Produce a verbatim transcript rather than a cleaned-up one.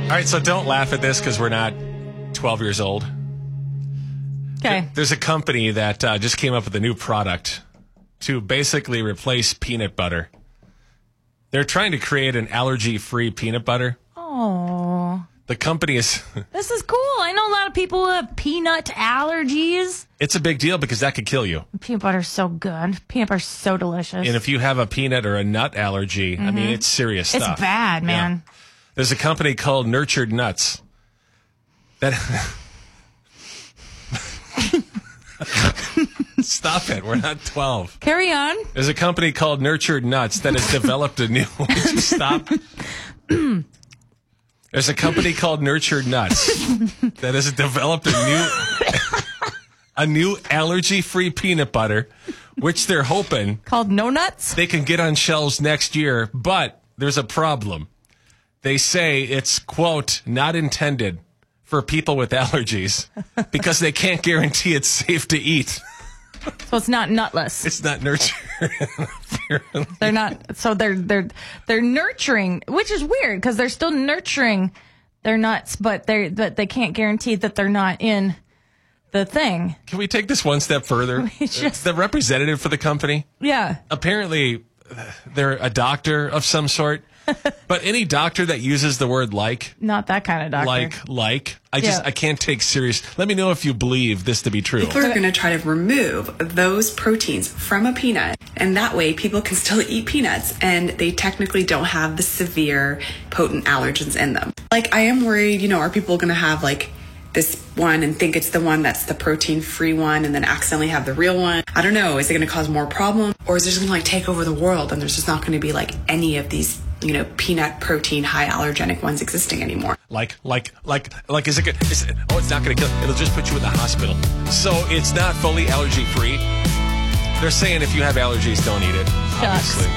All right, so don't laugh at this because we're not twelve years old. Okay. There's a company that uh, just came up with a new product to basically replace peanut butter. They're trying to create an allergy-free peanut butter. Oh. The company is... This is cool. I know a lot of people who have peanut allergies. It's a big deal because that could kill you. Peanut butter's so good. Peanut butter's so delicious. And if you have a peanut or a nut allergy, mm-hmm. I mean, it's serious it's stuff. It's bad, man. Yeah. There's a company called Nurtured Nuts that... Stop it. We're not twelve. Carry on. There's a company called Nurtured Nuts that has developed a new... Would you stop? There's a company called Nurtured Nuts that has developed a new a new allergy-free peanut butter, which they're hoping... Called No Nuts? ...they can get on shelves next year, but there's a problem. They say it's, quote, not intended for people with allergies because they can't guarantee it's safe to eat. So it's not nutless. It's not nurtured. They're not. So they're they're they're nurturing, which is weird because they're still nurturing their nuts, but they but they can't guarantee that they're not in the thing. Can we take this one step further? Just, the representative for the company, yeah, apparently they're a doctor of some sort. But any doctor that uses the word like, not that kind of doctor, like, like, I just, yeah. I can't take serious. Let me know if you believe this to be true. People are going to try to remove those proteins from a peanut, and that way people can still eat peanuts, and they technically don't have the severe, potent allergens in them. Like, I am worried, you know, are people going to have, like, this one and think it's the one that's the protein-free one and then accidentally have the real one? I don't know. Is it going to cause more problems? Or is it just going to, like, take over the world, and there's just not going to be, like, any of these, you know, peanut protein high allergenic ones existing anymore? Like, like, like, like, is it good? Is it, oh, it's not going to kill. It'll just put you in the hospital. So it's not fully allergy free. They're saying if you have allergies, don't eat it. Shucks. Obviously.